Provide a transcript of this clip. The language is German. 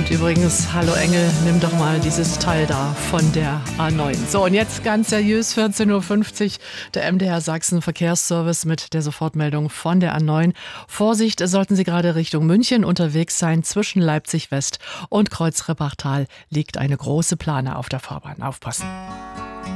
Und übrigens, hallo Engel, nimm doch mal dieses Teil da von der A9. So, und jetzt ganz seriös, 14.50 Uhr, der MDR Sachsen Verkehrsservice mit der Sofortmeldung von der A9. Vorsicht, sollten Sie gerade Richtung München unterwegs sein, zwischen Leipzig West und Kreuz Reppachtal liegt eine große Plane auf der Fahrbahn. Aufpassen.